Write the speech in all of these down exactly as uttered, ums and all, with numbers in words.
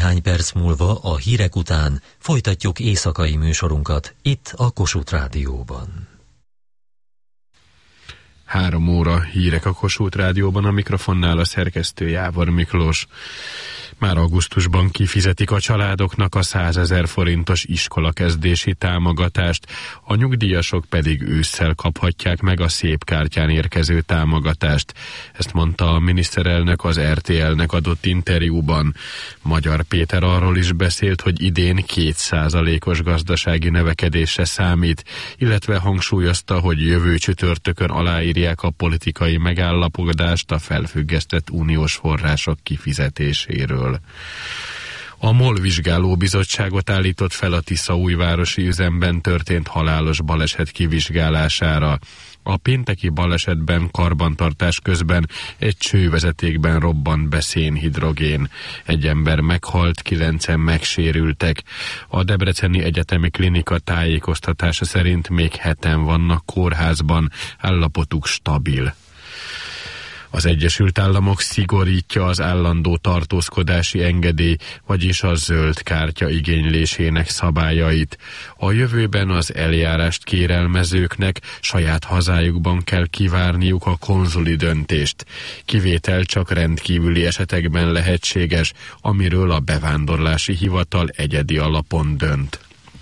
Néhány perc múlva a hírek után folytatjuk éjszakai műsorunkat itt a Kossuth Rádióban. Három óra hírek a Kossuth Rádióban, a mikrofonnál a szerkesztő Jávor Miklós. Már augusztusban kifizetik a családoknak a százezer forintos iskolakezdési támogatást, a nyugdíjasok pedig ősszel kaphatják meg a szép kártyán érkező támogatást. Ezt mondta a miniszterelnök az er té el-nek adott interjúban. Magyar Péter arról is beszélt, hogy idén két százalékos gazdasági növekedésre számít, illetve hangsúlyozta, hogy jövő csütörtökön aláírják a politikai megállapodást a felfüggesztett uniós források kifizetéséről. A MOL vizsgálóbizottságot állított fel a Tiszaújvárosi üzemben történt halálos baleset kivizsgálására. A pénteki balesetben karbantartás közben egy csővezetékben robbant be szénhidrogén. Egy ember meghalt, kilencen megsérültek. A Debreceni Egyetemi Klinika tájékoztatása szerint még heten vannak kórházban, állapotuk stabil. Az Egyesült Államok szigorítja az állandó tartózkodási engedély, vagyis a zöld kártya igénylésének szabályait. A jövőben az eljárást kérelmezőknek saját hazájukban kell kivárniuk a konzuli döntést. Kivétel csak rendkívüli esetekben lehetséges, amiről a bevándorlási hivatal egyedi alapon dönt.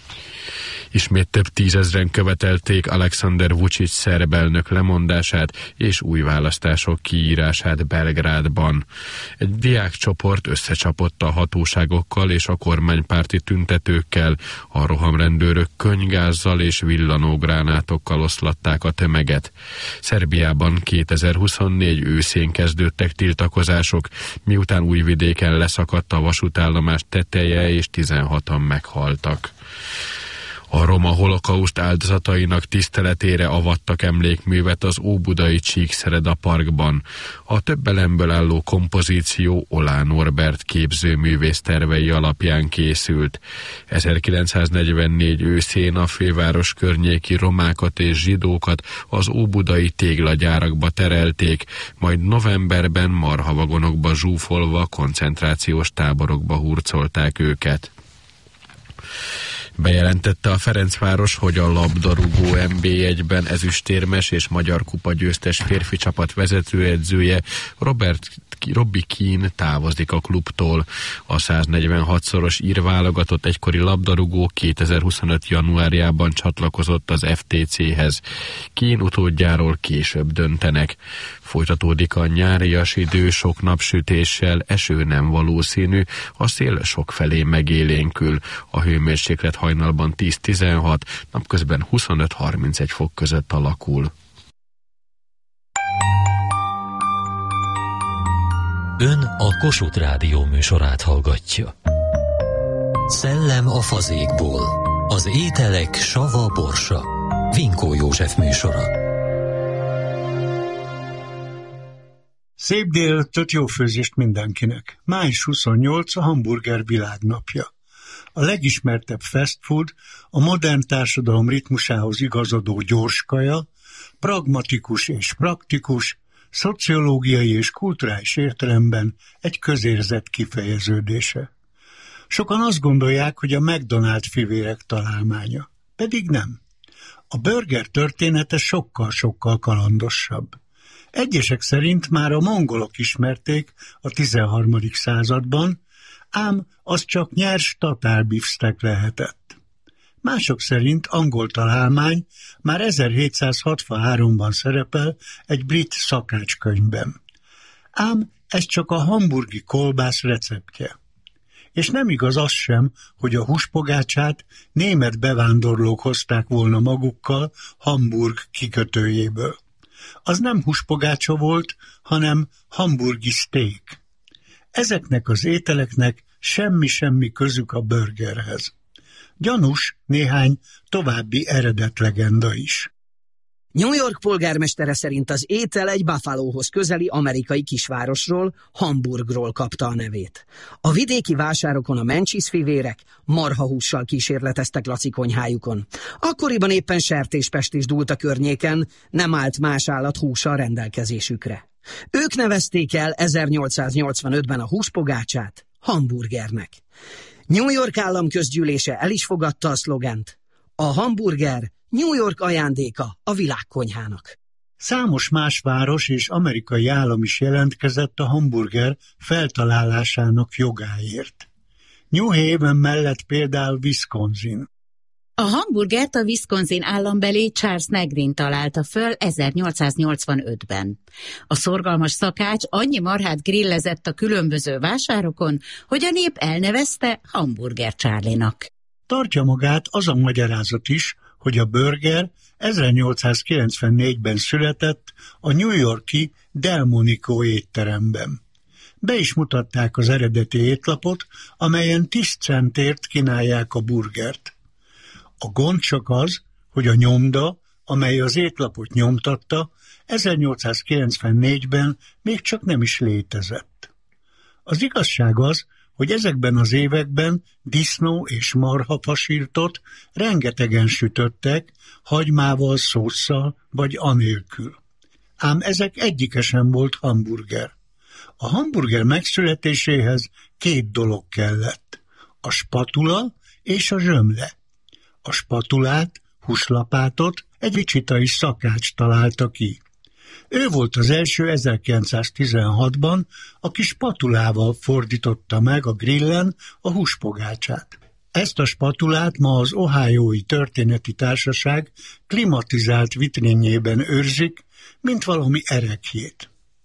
Ismét több tízezren követelték Alexander Vučić szerb elnök lemondását és új választások kiírását Belgrádban. Egy diákcsoport összecsapott a hatóságokkal és a kormánypárti tüntetőkkel, a rohamrendőrök könnygázzal és villanógránátokkal oszlatták a tömeget. Szerbiában kétezer-huszonnégy őszén kezdődtek tiltakozások, miután Újvidéken leszakadt a vasútállomás teteje és tizenhatan meghaltak. A roma holokauszt áldozatainak tiszteletére avattak emlékművet az óbudai Csíkszereda parkban. A több elemből álló kompozíció Olá Norbert képzőművész tervei alapján készült. ezerkilencszáznegyvennégy őszén a főváros környéki romákat és zsidókat az óbudai téglagyárakba terelték, majd novemberben marhavagonokba zsúfolva koncentrációs táborokba hurcolták őket. Bejelentette a Ferencváros, hogy a labdarúgó en bé egyben ezüstérmes és magyar kupa győztes férfi csapat vezetőedzője Robert Robbie Keane távozik a klubtól. A száznegyvenhatszoros ír válogatott egykori labdarúgó kétezer-huszonöt januárjában csatlakozott az ef té céhez. Keane utódjáról később döntenek. Folytatódik a nyárias idő sok napsütéssel, eső nem valószínű, a szél sokfelé megélénkül. A hőmérséklet hajnalban tíz-tizenhat, napközben huszonöt-harmincegy fok között alakul. Ön a Kossuth Rádió műsorát hallgatja. Szellem a fazékból. Az ételek sava borsa. Vinkó József műsora. Szép délelőtt, jó főzést mindenkinek. május huszonnyolcadika a hamburger világnapja. A legismertebb fast food, a modern társadalom ritmusához igazodó gyorskaja, pragmatikus és praktikus, szociológiai és kulturális értelemben egy közérzet kifejeződése. Sokan azt gondolják, hogy a McDonald's fivérek találmánya, pedig nem. A burger története sokkal-sokkal kalandosabb. Egyesek szerint már a mongolok ismerték a tizenharmadik században, ám az csak nyers tatár-bifsztek lehetett. Mások szerint angol találmány már ezerhétszázhatvanháromban szerepel egy brit szakácskönyvben. Ám ez csak a hamburgi kolbász receptje. És nem igaz az sem, hogy a húspogácsát német bevándorlók hozták volna magukkal Hamburg kikötőjéből. Az nem húspogácsa volt, hanem hamburgi steak. Ezeknek az ételeknek semmi-semmi közük a burgerhez. Gyanús néhány további eredetlegenda is. New York polgármestere szerint az étel egy Buffalohoz közeli amerikai kisvárosról, Hamburgról kapta a nevét. A vidéki vásárokon a Menchis fivérek marhahússal kísérleteztek Laci konyhájukon. Akkoriban éppen sertéspestis dúlt a környéken, nem állt más állat húsa a rendelkezésükre. Ők nevezték el ezernyolcszáznyolcvanötben a húspogácsát hamburgernek. New York államközgyűlése el is fogadta a szlogent: a hamburger New York ajándéka a világkonyhának. Számos más város és amerikai állam is jelentkezett a hamburger feltalálásának jogáért. New Haven mellett például Wisconsin. A hamburgert a Wisconsin állambeli Charles Negrin találta föl ezernyolcszáznyolcvanötben. A szorgalmas szakács annyi marhát grillezett a különböző vásárokon, hogy a nép elnevezte Hamburger Charlie-nak. Tartja magát az a magyarázat is, hogy a burger ezernyolcszázkilencvennégyben született a New York-i Delmonico étteremben. Be is mutatták az eredeti étlapot, amelyen tíz centért kínálják a burgert. A gond csak az, hogy a nyomda, amely az étlapot nyomtatta, ezernyolcszázkilencvennégyben még csak nem is létezett. Az igazság az, hogy ezekben az években disznó és marhafasírtot rengetegen sütöttek, hagymával, szósszal vagy anélkül. Ám ezek egyike sem volt hamburger. A hamburger megszületéséhez két dolog kellett: a spatula és a zsömle. A spatulát, húslapátot egy vicsitai szakács találta ki. Ő volt az első ezerkilencszáztizenhatban, aki spatulával fordította meg a grillen a húspogácsát. Ezt a spatulát ma az Ohiói Történeti Társaság klimatizált vitrínjében őrzik, mint valami ereklyét.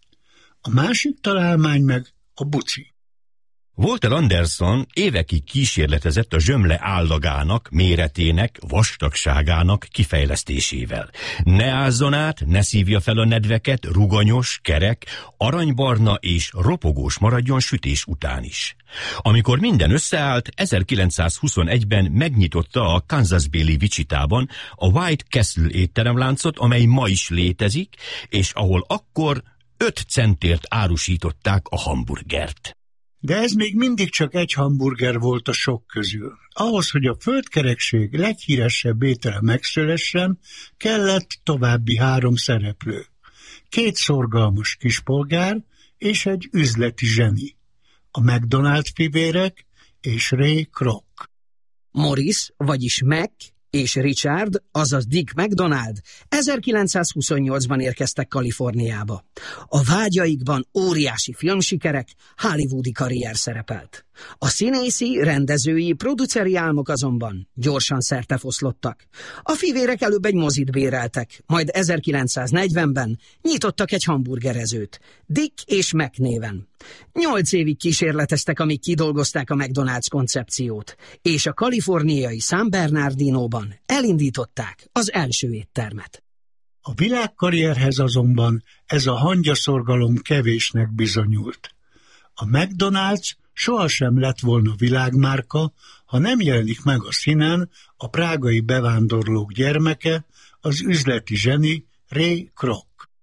A másik találmány meg a buci. Walter Anderson évekig kísérletezett a zsömle állagának, méretének, vastagságának kifejlesztésével. Ne ázzon át, ne szívja fel a nedveket, ruganyos, kerek, aranybarna és ropogós maradjon sütés után is. Amikor minden összeállt, ezerkilencszázhuszonegyben megnyitotta a Kansas-béli Wichitában a White Castle étteremláncot, amely ma is létezik, és ahol akkor öt centért árusították a hamburgert. De ez még mindig csak egy hamburger volt a sok közül. Ahhoz, hogy a földkerekség leghíresebb étele megszülessen, kellett további három szereplő. Két szorgalmas kispolgár és egy üzleti zseni. A McDonald fivérek és Ray Kroc. Morris, vagyis Mac és Richard, azaz Dick McDonald ezerkilencszázhuszonnyolcban érkeztek Kaliforniába. A vágyaikban óriási filmsikerek, hollywoodi karrier szerepelt. A színészi, rendezői, produceri álmok azonban gyorsan szertefoszlottak. A fivérek előbb egy mozit béreltek, majd ezerkilencszáznegyvenben nyitottak egy hamburgerezőt, Dick és Mac néven. Nyolc évig kísérleteztek, amíg kidolgozták a McDonald's koncepciót, és a kaliforniai San Bernardinóban elindították az első éttermet. A világkarrierhez azonban ez a hangyaszorgalom kevésnek bizonyult. A McDonald's sohasem lett volna világmárka, ha nem jelenik meg a színen a prágai bevándorlók gyermeke, az üzleti zseni Ray Kroc.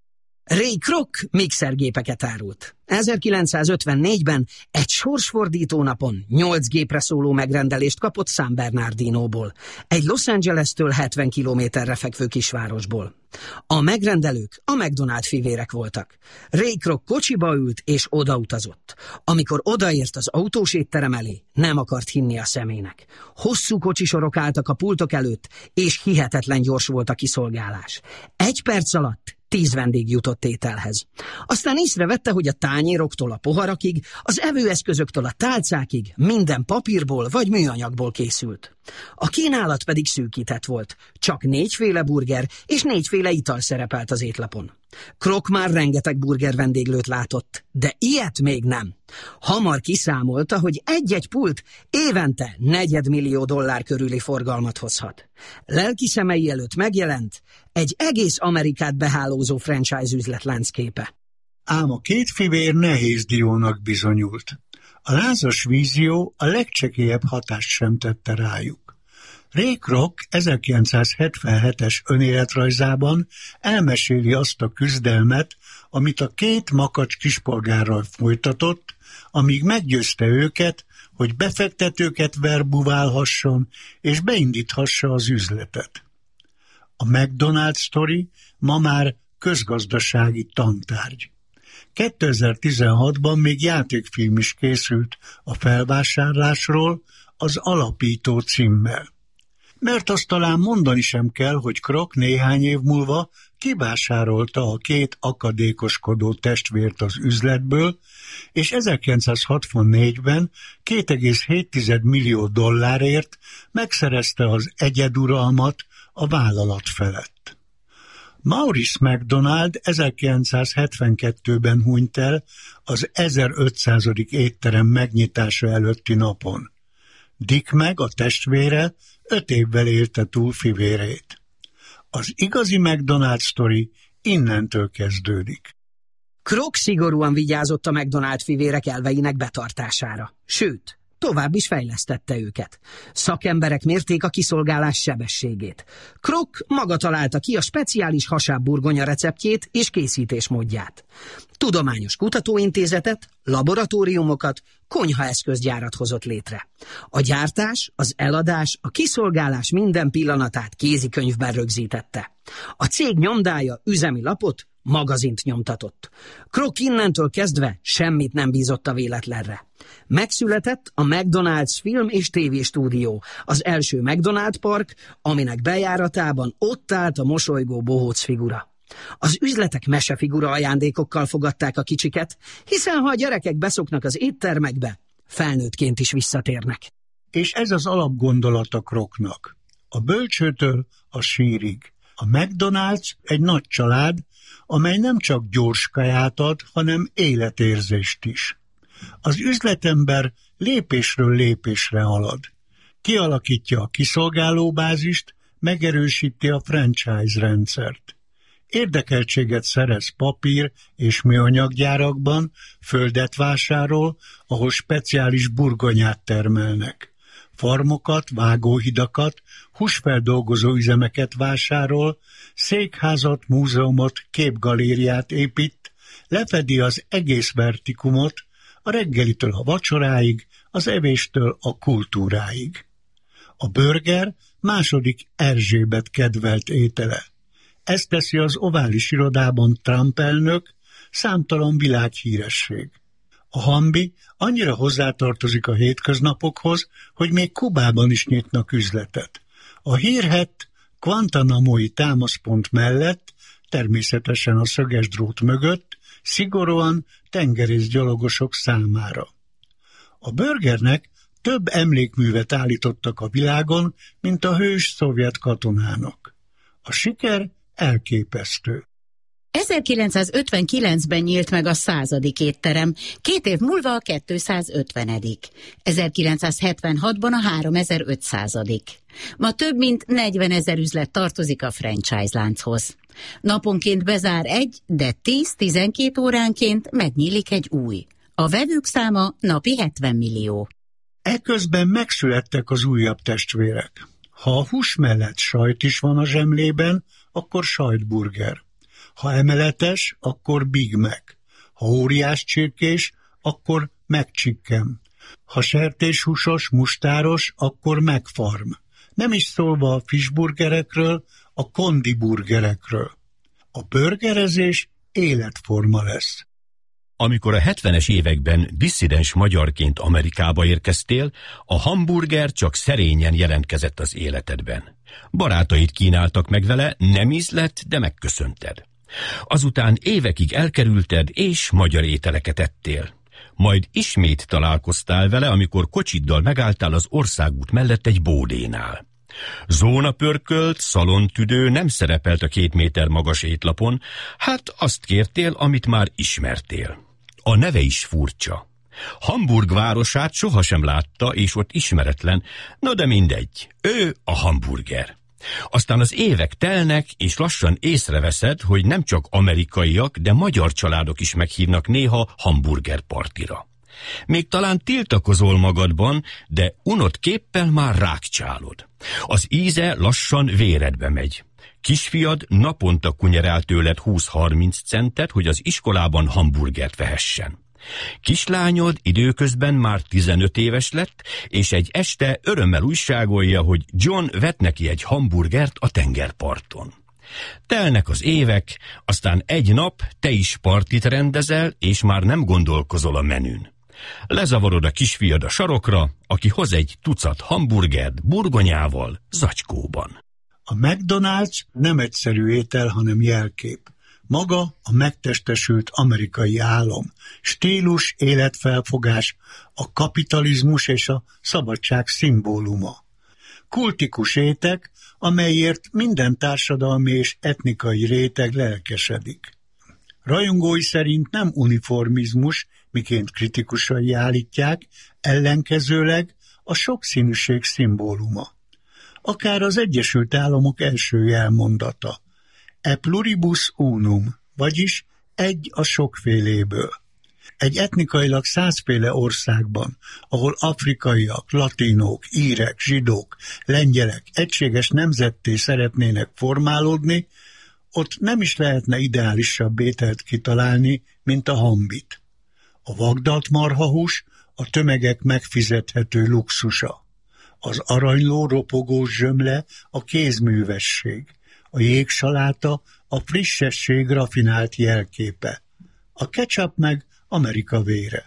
Ray Kroc mixergépeket árult. ezerkilencszázötvennégyben egy sorsfordító napon nyolc gépre szóló megrendelést kapott San Bernardinóból, egy Los Angeles-től hetven kilométerre fekvő kisvárosból. A megrendelők a McDonald fivérek voltak. Ray Kroc kocsiba ült és odautazott. Amikor odaért az autós étterem elé, nem akart hinni a szemének. Hosszú kocsisorok álltak a pultok előtt, és hihetetlen gyors volt a kiszolgálás. Egy perc alatt tíz vendég jutott ételhez. Aztán észrevette, hogy a tányéroktól a poharakig, az evőeszközöktől a tálcákig minden papírból vagy műanyagból készült. A kínálat pedig szűkített volt. Csak négyféle burger és négyféle ital szerepelt az étlapon. Kroc már rengeteg burger vendéglőt látott, de ilyet még nem. Hamar kiszámolta, hogy egy-egy pult évente negyedmillió dollár körüli forgalmat hozhat. Lelki szemei előtt megjelent egy egész Amerikát behálózó franchise üzletlánc képe. Ám a két fivér nehéz diónak bizonyult. A lázas vízió a legcsekélyebb hatást sem tette rájuk. Ray Kroc ezerkilencszázhetvenhetes önéletrajzában elmeséli azt a küzdelmet, amit a két makacs kispolgárral folytatott, amíg meggyőzte őket, hogy befektetőket verbuválhasson és beindíthassa az üzletet. A McDonald's sztori ma már közgazdasági tantárgy. kétezer-tizenhatban még játékfilm is készült a felvásárlásról az Alapító címmel. Mert azt talán mondani sem kell, hogy Kroc néhány év múlva kivásárolta a két akadékoskodó testvért az üzletből, és ezerkilencszázhatvannégyben két egész hét millió dollárért megszerezte az egyeduralmat a vállalat felett. Maurice McDonald ezerkilencszázhetvenkettőben hunyt el az ezerötszázadik étterem megnyitása előtti napon. Dick meg, a testvére, öt évvel élte túl fivérét. Az igazi McDonald sztori innentől kezdődik. Kroc szigorúan vigyázott a McDonald fivérek elveinek betartására. Sőt, tovább is fejlesztette őket. Szakemberek mérték a kiszolgálás sebességét. Kroc maga találta ki a speciális hasábburgonya receptjét és készítésmódját. Tudományos kutatóintézetet, laboratóriumokat, konyhaeszközgyárat hozott létre. A gyártás, az eladás, a kiszolgálás minden pillanatát kézikönyvben rögzítette. A cég nyomdája üzemi lapot, magazint nyomtatott. Kroc innentől kezdve semmit nem bízott a véletlenre. Megszületett a McDonald's film és tévéstúdió, az első McDonald Park, aminek bejáratában ott állt a mosolygó bohóc figura. Az üzletek mesefigura ajándékokkal fogadták a kicsiket, hiszen ha a gyerekek beszoknak az éttermekbe, felnőttként is visszatérnek. És ez az alapgondolata Crocnak. A bölcsőtől a sírig. A McDonald's egy nagy család, amely nem csak gyors kaját ad, hanem életérzést is. Az üzletember lépésről lépésre halad. Kialakítja a kiszolgálóbázist, megerősíti a franchise rendszert. Érdekeltséget szerez papír és műanyaggyárakban, földet vásárol, ahol speciális burgonyát termelnek. Farmokat, vágóhidakat, húsfeldolgozó üzemeket vásárol, székházat, múzeumot, képgalériát épít, lefedi az egész vertikumot, a reggelitől a vacsoráig, az evéstől a kultúráig. A burger második Erzsébet kedvelt étele. Ezt teszi az ovális irodában Trump elnök, számtalan világhíresség. A hambi annyira hozzátartozik a hétköznapokhoz, hogy még Kubában is nyitnak üzletet. A hírhedt Guantanamo-i támaszpont mellett, természetesen a szöges drót mögött, szigorúan tengerészgyalogosok számára. A burgernek több emlékművet állítottak a világon, mint a hős szovjet katonának. A siker elképesztő. ezerkilencszázötvenkilencben nyílt meg a századik étterem, két év múlva a kétszázötvenedik ezerkilencszázhetvenhatban a háromezer-ötszázadik Ma több mint negyvenezer üzlet tartozik a franchise lánchoz. Naponként bezár egy, de tíz-tizenkét óránként megnyílik egy új. A vevők száma napi hetven millió. Eközben megszülettek az újabb testvérek. Ha a hús mellett sajt is van a zsemlében, akkor sajtburger. Ha emeletes, akkor Big Mac. Ha óriás csirkés, akkor McChicken. Ha sertéshúsos, mustáros, akkor McFarm. Nem is szólva a fishburgerekről, a kondiburgerekről. A burgerezés életforma lesz. Amikor a hetvenes években disszidens magyarként Amerikába érkeztél, a hamburger csak szerényen jelentkezett az életedben. Barátaid kínáltak meg vele, nem ízlett, de megköszönted. Azután évekig elkerülted, és magyar ételeket ettél. Majd ismét találkoztál vele, amikor kocsiddal megálltál az országút mellett egy bódénál. Zónapörkölt, szalontüdő nem szerepelt a két méter magas étlapon, hát azt kértél, amit már ismertél. A neve is furcsa. Hamburg városát sohasem látta, és ott ismeretlen, na de mindegy, ő a hamburger. Aztán az évek telnek, és lassan észreveszed, hogy nem csak amerikaiak, de magyar családok is meghívnak néha hamburger partira. Még talán tiltakozol magadban, de unott képpel már rákcsálod. Az íze lassan véredbe megy. Kisfiad naponta kunyerál tőled húsz-harminc centet, hogy az iskolában hamburgert vehessen. Kislányod időközben már tizenöt éves lett, és egy este örömmel újságolja, hogy John vett neki egy hamburgert a tengerparton. Telnek az évek, aztán egy nap te is partit rendezel, és már nem gondolkozol a menün. Lezavarod a kisfiad a sarokra, aki hoz egy tucat hamburgert burgonyával, zacskóban. A McDonald's nem egyszerű étel, hanem jelkép. Maga a megtestesült amerikai álom, stílus, életfelfogás, a kapitalizmus és a szabadság szimbóluma. Kultikus étek, amelyért minden társadalmi és etnikai réteg lelkesedik. Rajongói szerint nem uniformizmus, miként kritikusai állítják, ellenkezőleg a sokszínűség szimbóluma. Akár az Egyesült Államok első jelmondata, e pluribus unum, vagyis egy a sokféléből. Egy etnikailag százféle országban, ahol afrikaiak, latinók, írek, zsidók, lengyelek egységes nemzetté szeretnének formálódni, ott nem is lehetne ideálisabb ételt kitalálni, mint a hambit. A vagdalt marhahús a tömegek megfizethető luxusa. Az aranyló ropogós zsömle a kézművesség. A jégsaláta a frissesség rafinált jelképe. A ketchup meg Amerika vére.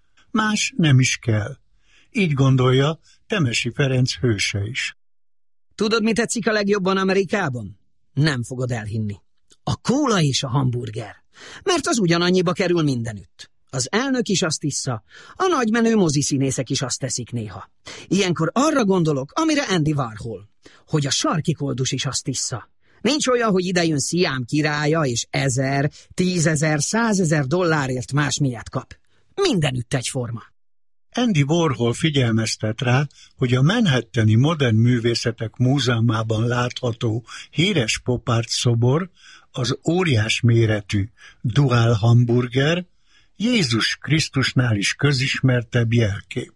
Más nem is kell. Így gondolja Temesi Ferenc hőse is. Tudod, mi tetszik a legjobban Amerikában? Nem fogod elhinni. A kóla és a hamburger. Mert az ugyanannyiba kerül mindenütt. Az elnök is azt issza, a nagymenő moziszínészek is azt teszik néha. Ilyenkor arra gondolok, amire Andy Warhol, hogy a sarki koldus is azt issza. Nincs olyan, hogy idejön Sziám királya, és ezer, tízezer, százezer dollárért más miatt kap. Mindenütt egyforma. Andy Warhol figyelmeztet rá, hogy a Manhattani Modern Művészetek Múzeumában látható híres pop art szobor, az óriás méretű duál hamburger, Jézus Krisztusnál is közismertebb jelkép.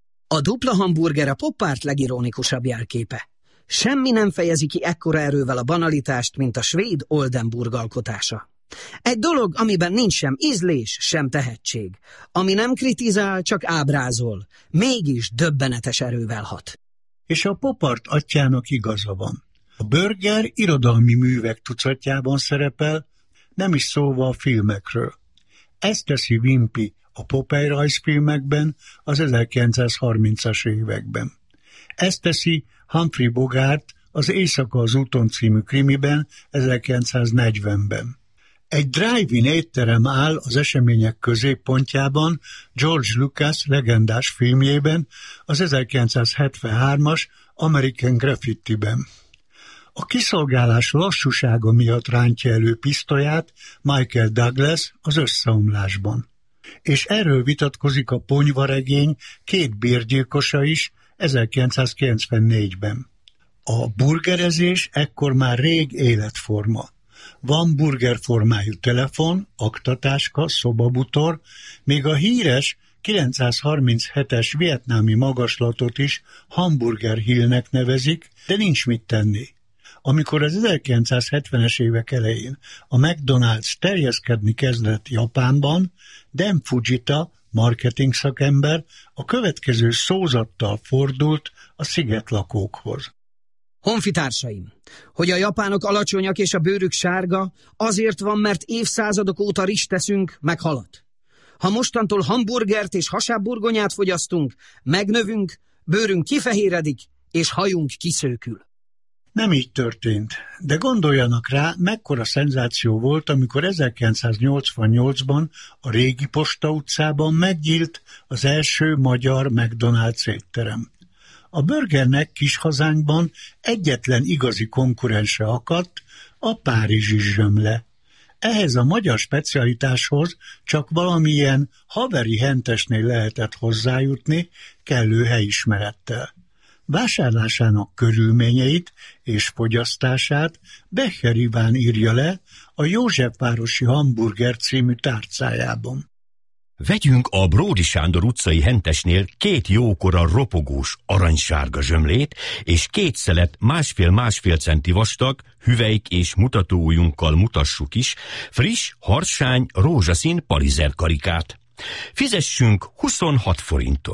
A dupla hamburger a pop art legironikusabb jelképe. Semmi nem fejezi ki ekkora erővel a banalitást, mint a svéd Oldenburg alkotása. Egy dolog, amiben nincs sem ízlés, sem tehetség. Ami nem kritizál, csak ábrázol. Mégis döbbenetes erővel hat. És a popart atyának igaza van. A burger irodalmi művek tucatjában szerepel, nem is szólva a filmekről. Ezt teszi Wimpy a Popeye rajzfilmekben az ezerkilencszázharmincas években. Ezt teszi Humphrey Bogart az Éjszaka az úton című krimiben ezerkilencszáznegyvenben. Egy drive-in étterem áll az események középpontjában George Lucas legendás filmjében, az ezerkilencszázhetvenhármas American Graffiti-ben. A kiszolgálás lassúsága miatt rántja elő pisztolyát Michael Douglas az Összeomlásban. És erről vitatkozik a Ponyvaregény két bérgyilkosa is ezerkilencszázkilencvennégyben. A burgerezés ekkor már rég életforma. Van burgerformájú telefon, aktatáska, szobabutor, még a híres kilencszázharminchetes vietnámi magaslatot is Hamburger Hillnek nevezik, de nincs mit tenni. Amikor az ezerkilencszázhetvenes évek elején a McDonald's terjeszkedni kezdett Japánban, Dan Fujita, marketing szakember, a következő szózattal fordult a szigetlakókhoz. Honfitársaim, hogy a japánok alacsonyak és a bőrük sárga, azért van, mert évszázadok óta rizst teszünk, meg halat. Ha mostantól hamburgert és hasábburgonyát fogyasztunk, megnövünk, bőrünk kifehéredik, és hajunk kiszőkül. Nem így történt, de gondoljanak rá, mekkora szenzáció volt, amikor ezerkilencszáznyolcvannyolcban a régi Posta utcában megnyílt az első magyar McDonald's étterem. A burgernek kis hazánkban egyetlen igazi konkurense akadt, a párizsi zsömle. Ehhez a magyar specialitáshoz csak valamilyen haveri hentesnél lehetett hozzájutni kellő helyismerettel. Vásárlásának körülményeit és fogyasztását Becher Iván írja le a Józsefvárosi Hamburger című tárcájában. Vegyünk a Bródi Sándor utcai hentesnél két jókora ropogós aranysárga zsömlét, és két szelet másfél-másfél centi vastag, hüvelyk és mutatóujjunkkal mutassuk is, friss, harsány, rózsaszín parizer karikát. Fizessünk huszonhat forintot.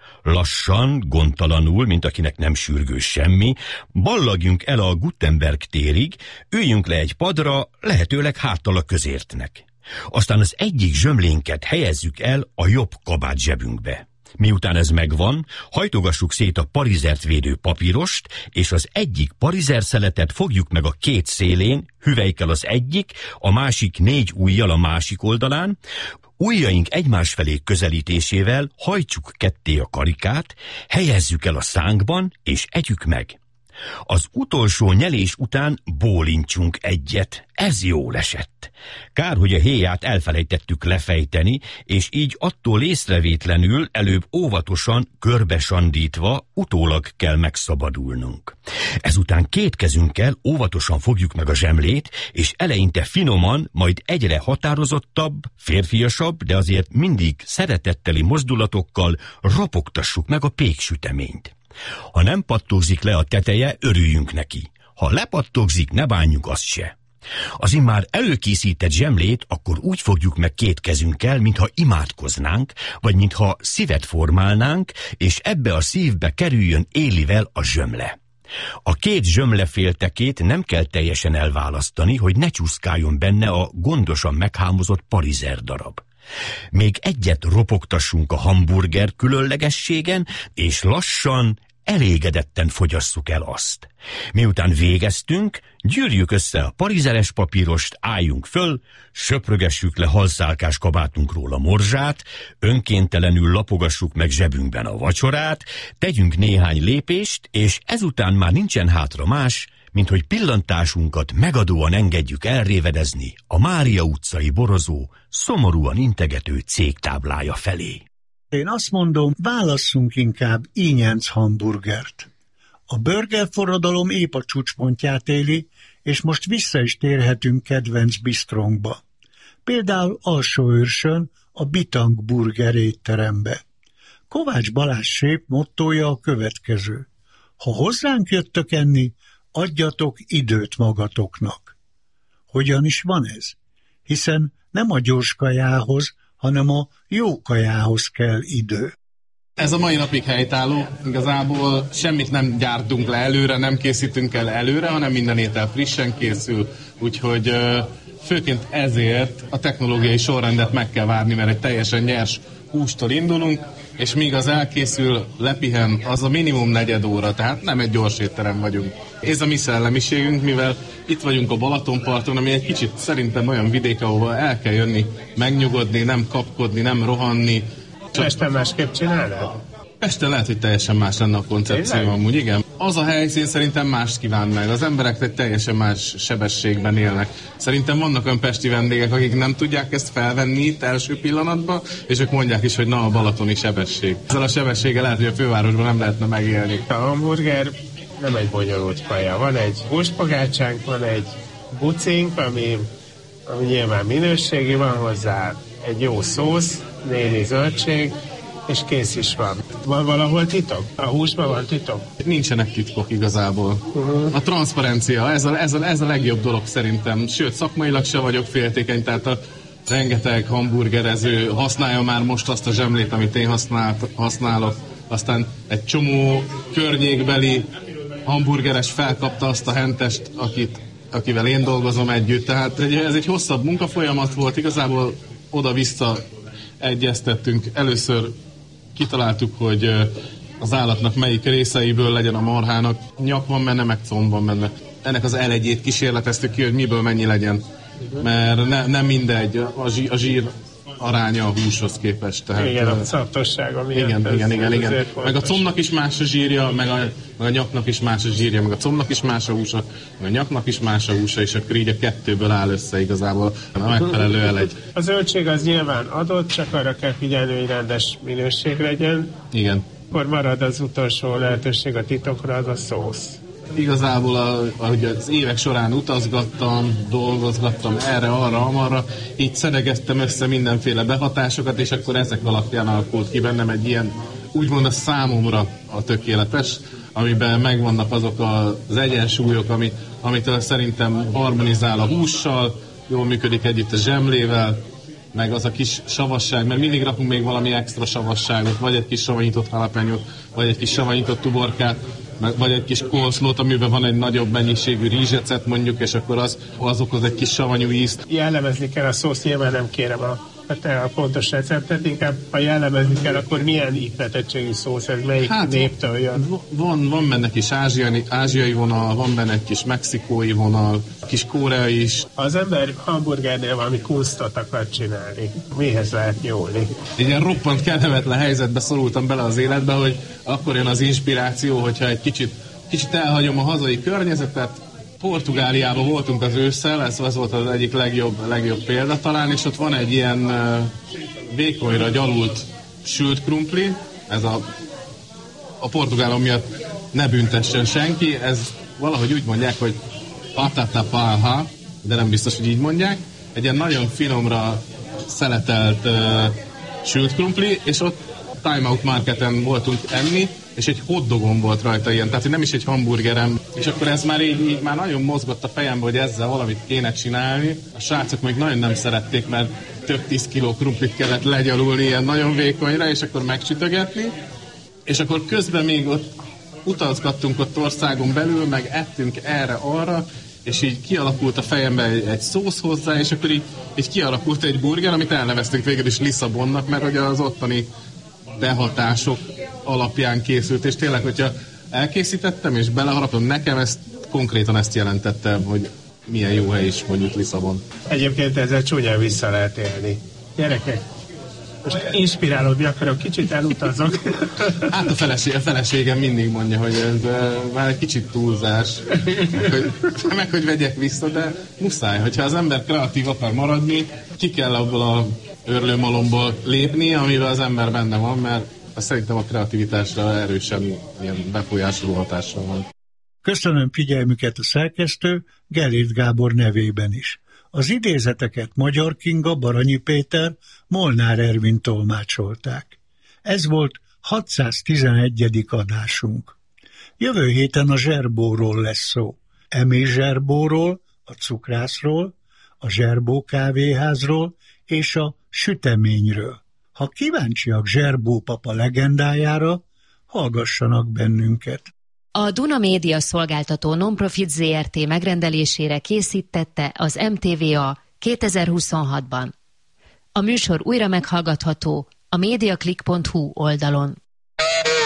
Lassan, gondtalanul, mint akinek nem sürgős semmi, ballagjunk el a Gutenberg térig, üljünk le egy padra, lehetőleg háttal a közértnek. Aztán az egyik zsömlénket helyezzük el a jobb kabát zsebünkbe. Miután ez megvan, hajtogassuk szét a parizert védő papírost, és az egyik parizerszeletet fogjuk meg a két szélén, hüvelykkel az egyik, a másik négy ujjal a másik oldalán, ujjaink egymás felé közelítésével hajtsuk ketté a karikát, helyezzük el a szánkban, és együk meg. Az utolsó nyelés után bólincsunk egyet, ez jól esett. Kár, hogy a héját elfelejtettük lefejteni, és így attól észrevétlenül előbb óvatosan, körbesandítva utólag kell megszabadulnunk. Ezután két kezünkkel óvatosan fogjuk meg a zsemlét, és eleinte finoman, majd egyre határozottabb, férfiasabb, de azért mindig szeretetteli mozdulatokkal ropogtassuk meg a péksüteményt. Ha nem pattogzik le a teteje, örüljünk neki. Ha lepattogzik, ne bánjuk azt se. Az immár előkészített zsemlét akkor úgy fogjuk meg két kezünkkel, mintha imádkoznánk, vagy mintha szívet formálnánk, és ebbe a szívbe kerüljön élivel a zsömle. A két zsömle féltekét nem kell teljesen elválasztani, hogy ne csúszkáljon benne a gondosan meghámozott parizer darab. Még egyet ropogtassunk a hamburger különlegességen, és lassan, elégedetten fogyasszuk el azt. Miután végeztünk, gyűrjük össze a parizeres papírost, álljunk föl, söprögessük le halszálkás kabátunkról a morzsát, önkéntelenül lapogassuk meg zsebünkben a vacsorát, tegyünk néhány lépést, és ezután már nincsen hátra más, mint hogy pillantásunkat megadóan engedjük elrévedezni a Mária utcai borozó, szomorúan integető cégtáblája felé. Én azt mondom, válasszunk inkább ínyenc hamburgert. A burgerforradalom épp a csúcspontját éli, és most vissza is térhetünk kedvenc bistrónkba. Például Alsóőrsön a Bitang Burger étterembe. Kovács Balázs sép mottója a következő: ha hozzánk jöttök enni, adjatok időt magatoknak. Hogyan is van ez? Hiszen nem a gyors kajához, hanem a jó kajához kell idő. Ez a mai napig helytálló, igazából semmit nem gyártunk le előre, nem készítünk el előre, hanem minden étel frissen készül, úgyhogy főként ezért a technológiai sorrendet meg kell várni, mert egy teljesen nyers hústól indulunk, és míg az elkészül, lepihen, az a minimum negyed óra, tehát nem egy gyors étterem vagyunk. Ez a mi szellemiségünk, mivel itt vagyunk a Balatonparton, ami egy kicsit szerintem olyan vidék, ahova el kell jönni, megnyugodni, nem kapkodni, nem rohanni. Pesten másképp csinálnád? Pesten lehet, hogy teljesen más lenne a koncepció amúgy, igen. Az a helyszín szerintem mást kíván meg. Az emberek egy teljesen más sebességben élnek. Szerintem vannak olyan pesti vendégek, akik nem tudják ezt felvenni itt első pillanatban, és ők mondják is, hogy na, a balatoni sebesség. Ezzel a sebességgel lehet, hogy a fővárosban nem lehetne megélni. A hamburger nem egy bonyolult kaja. Van egy húspagácsánk, van egy bucink, ami, ami nyilván minőségi, van hozzá egy jó szósz, némi zöldség, és kész is van. Van valahol titok? A húsban van titok? Nincsenek titkok igazából. Uh-huh. A transzparencia, ez a, ez, a, ez a legjobb dolog szerintem. Sőt, szakmailag se vagyok féltékeny, tehát a rengeteg hamburgerező használja már most azt a zsemlét, amit én használt, használok. Aztán egy csomó környékbeli hamburgeres felkapta azt a hentest, akit, akivel én dolgozom együtt. Tehát ez egy hosszabb munkafolyamat volt, igazából oda-vissza egyeztettünk. Először kitaláltuk, hogy az állatnak melyik részeiből legyen a marhának. Nyak van benne, meg comb van benne. Ennek az elegyét kísérleteztük ki, hogy miből mennyi legyen. Mert ne, nem mindegy a zsír, a zsír aránya a húshoz képest. Tehát, igen, a szaftossága miatt. Igen, ez, igen, igen, igen. Meg a fontos. combnak is más a zsírja, meg a, meg a nyaknak is más a zsírja, meg a combnak is más a húsa, meg a nyaknak is más a húsa, és akkor így a kettőből áll össze igazából a megfelelő elegy. A zöldség az nyilván adott, csak arra kell figyelni, hogy rendes minőség legyen. Igen. Akkor marad az utolsó lehetőség a titokra, az a szósz. Igazából, a, ahogy az évek során utazgattam, dolgozgattam erre, arra, amarra, így szedegeztem össze mindenféle behatásokat, és akkor ezek alapján alakult ki bennem egy ilyen, úgymond a számomra a tökéletes, amiben megvannak azok az egyensúlyok, ami, amitől szerintem harmonizál a hússal, jól működik együtt a zsemlével, meg az a kis savasság, mert mindig rakunk még valami extra savasságot, vagy egy kis savanyított jalapenyót, vagy egy kis savanyított tuborkát, vagy egy kis coleslaw-t, amiben van egy nagyobb mennyiségű rizsecet mondjuk, és akkor az, az okoz egy kis savanyú ízt. Jellemezni kell a szószt, nyilván nem kérem a, a pontos receptet, inkább ha jellemezni kell, akkor milyen ízletettségű szósz, ez melyik hát, néptől jön? Van, van benne kis ázsiai, ázsiai vonal, van benne egy kis mexikói vonal, kis koreai is. Ha az ember hamburgernél valami kunstot akar csinálni, mihez lehet nyúlni? Egy ilyen roppant kellemetlen helyzetbe szorultam bele az életbe, hogy akkor jön az inspiráció, hogyha egy kicsit, kicsit elhagyom a hazai környezetet. Portugáliában voltunk az ősszel, ez, ez volt az egyik legjobb, legjobb példa talán, és ott van egy ilyen uh, vékonyra gyalult sült krumpli, ez a, a portugálok miatt ne büntessen senki, ez valahogy úgy mondják, hogy patata palha, de nem biztos, hogy így mondják, egy ilyen nagyon finomra szeletelt uh, sült krumpli, és ott Time Out Marketen voltunk enni, és egy hotdogon volt rajta ilyen, tehát nem is egy hamburgerem, és akkor ez már így, így már nagyon mozgott a fejembe, hogy ezzel valamit kéne csinálni. A srácok még nagyon nem szerették, mert több tíz kiló krumplit kellett legyalulni ilyen nagyon vékonyra, és akkor megcsütögetni, és akkor közben még ott utazgattunk ott országon belül, meg ettünk erre-arra, és így kialakult a fejembe egy, egy szósz hozzá, és akkor így, így kialakult egy burger, amit elneveztünk végül is Lisszabonnak, mert hogy az ottani behatások alapján készült, és tényleg, hogyha elkészítettem, és beleharaptam, nekem ezt konkrétan ezt jelentette, hogy milyen jó hely is mondjuk Lisszabon. Egyébként ezzel csúnyán vissza lehet élni. Gyerekek, most inspirálódni akarok, kicsit elutazok. Hát a, feleség, a feleségem mindig mondja, hogy ez uh, már egy kicsit túlzás, meg hogy, meg hogy vegyek vissza, de muszáj, hogyha az ember kreatív akar maradni, ki kell abból a őrlőmalomból lépni, amivel az ember benne van, mert szerintem a kreativitásra erősen ilyen befolyásoló hatással van. Köszönöm figyelmüket a szerkesztő Gellért Gábor nevében is. Az idézeteket Magyar Kinga, Baranyi Péter, Molnár Ervin tolmácsolták. Ez volt hatszáztizenegyedik adásunk. Jövő héten a zserbóról lesz szó. Emé zserbóról, a cukrászról, a zserbó kávéházról és a süteményről. Ha kíváncsiak Zserbó papa legendájára, hallgassanak bennünket. A Duna Média Szolgáltató Nonprofit zé er té megrendelésére készítette az em té vé á kétezer-huszonhatban. A műsor újra meghallgatható a mediaclick pont hu oldalon.